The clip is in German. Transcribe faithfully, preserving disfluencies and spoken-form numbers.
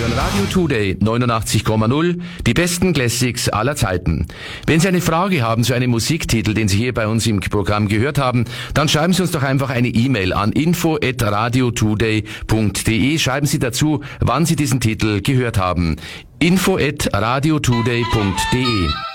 hören Radio Today neunundachtzig Komma null, die besten Classics aller Zeiten. Wenn Sie eine Frage haben zu einem Musiktitel, den Sie hier bei uns im Programm gehört haben, dann schreiben Sie uns doch einfach eine E-Mail an info at radiotoday punkt de. Schreiben Sie dazu, wann Sie diesen Titel gehört haben. info at radiotoday punkt de.